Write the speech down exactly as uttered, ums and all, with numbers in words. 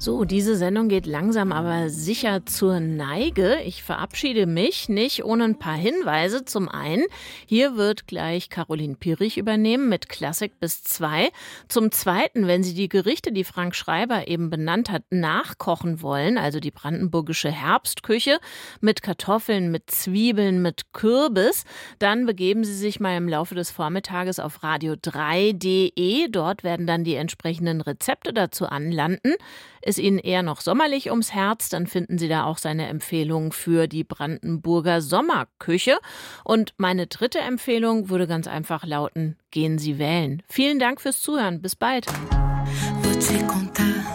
So, diese Sendung geht langsam aber sicher zur Neige. Ich verabschiede mich nicht ohne ein paar Hinweise. Zum einen, hier wird gleich Caroline Pirich übernehmen mit Klassik bis zwei. Zum zweiten, wenn Sie die Gerichte, die Frank Schreiber eben benannt hat, nachkochen wollen, also die brandenburgische Herbstküche mit Kartoffeln, mit Zwiebeln, mit Kürbis, dann begeben Sie sich mal im Laufe des Vormittages auf radio drei punkt de. Dort werden dann die entsprechenden Rezepte dazu anlanden. Ist Ihnen eher noch sommerlich ums Herz, dann finden Sie da auch seine Empfehlung für die Brandenburger Sommerküche. Und meine dritte Empfehlung würde ganz einfach lauten, gehen Sie wählen. Vielen Dank fürs Zuhören. Bis bald.